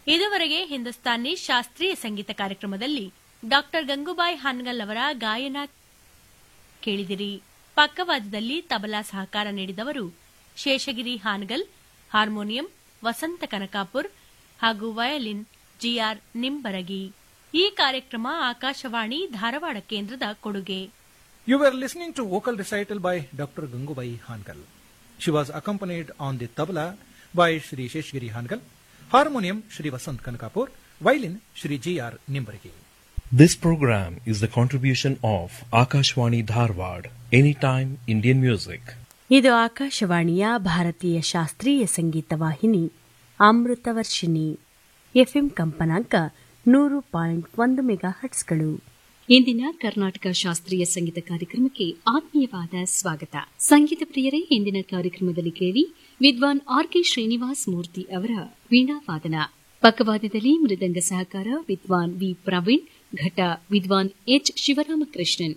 ಇದುವರೆಗೆ ಹಿಂದೂಸ್ತಾನಿ ಶಾಸ್ತ್ರೀಯ ಸಂಗೀತ ಕಾರ್ಯಕ್ರಮದಲ್ಲಿ ಡಾಕ್ಟರ್ ಗಂಗೂಬಾಯಿ ಹಾನ್ಗಲ್ ಅವರ ಗಾಯನ ಕೇಳಿದಿರಿ. ಪಕ್ಕವಾದ್ಯದಲ್ಲಿ ತಬಲಾ ಸಹಕಾರ ನೀಡಿದವರು ಶೇಷಗಿರಿ ಹಾನ್ಗಲ್, ಹಾರ್ಮೋನಿಯಂ ವಸಂತ ಕನಕಾಪುರ್ ಹಾಗೂ ವಯಲಿನ್ ಜಿಆರ್ ನಿಂಬರಗಿ. ಈ ಕಾರ್ಯಕ್ರಮ ಆಕಾಶವಾಣಿ ಧಾರವಾಡ ಕೇಂದ್ರದ ಕೊಡುಗೆ. You were listening to vocal recital by Dr. Gangubai Hankal. She was accompanied on the tabla by Shri Sheshgiri Hankal, harmonium Shri Vasant Kankapur, violin Shri G.R. Nimbargi. This program is the contribution of Akashwani Dharwad, Anytime Indian Music. ಇದು ಆಕಾಶವಾಣಿಯ ಭಾರತೀಯ ಶಾಸ್ತ್ರೀಯ ಸಂಗೀತ ವಾಹಿನಿ Amritavarshini. FM ಕಂಪನಾಂಕ 100.1 ಮೆಗಾಹರ್ಟ್ಸ್ಗಳು. ಇಂದಿನ ಕರ್ನಾಟಕ ಶಾಸ್ತ್ರೀಯ ಸಂಗೀತ ಕಾರ್ಯಕ್ರಮಕ್ಕೆ ಆತ್ಮೀಯವಾದ ಸ್ವಾಗತ. ಸಂಗೀತ ಪ್ರಿಯರೇ, ಇಂದಿನ ಕಾರ್ಯಕ್ರಮದಲ್ಲಿ ಕೇಳಿ ವಿದ್ವಾನ್ ಆರ್.ಕೆ. ಶ್ರೀನಿವಾಸ್ ಮೂರ್ತಿ ಅವರ ವೀಣಾವಾದನ. ಪಕ್ಕವಾದ್ಯದಲ್ಲಿ ಮೃದಂಗ ಸಹಕಾರ ವಿದ್ವಾನ್ ವಿ. ಪ್ರವೀಣ್, ಘಟ ವಿದ್ವಾನ್ ಎಚ್. ಶಿವರಾಮಕೃಷ್ಣನ್.